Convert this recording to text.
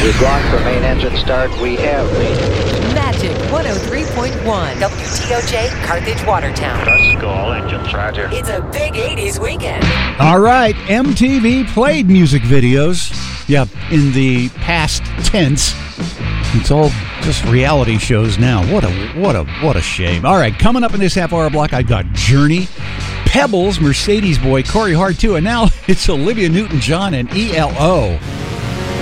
We've gone for main engine start. We have Magic 103.1 WTOJ Carthage Watertown. Let's go, all engines, roger. It's a big 80s weekend. All right, MTV played music videos. Yeah, in the past tense. It's all just reality shows now. What a shame. All right, coming up in this half-hour block, I've got Journey, Pebbles, Mercedes Boy, Corey Hart too, and now it's Olivia Newton-John and ELO.